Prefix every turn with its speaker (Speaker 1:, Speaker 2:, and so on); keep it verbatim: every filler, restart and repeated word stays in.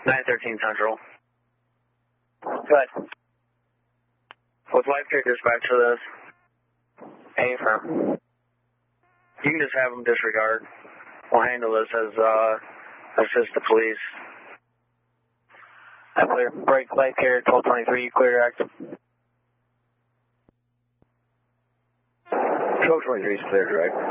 Speaker 1: nine thirteen Central.
Speaker 2: Good.
Speaker 1: What's life care dispatch for this?
Speaker 2: A firm.
Speaker 1: You can just have them disregard. We'll handle this as uh, assist the police.
Speaker 2: I clear. Break life care twelve twenty-three, you clear direct.
Speaker 3: twelve twenty-three is clear direct.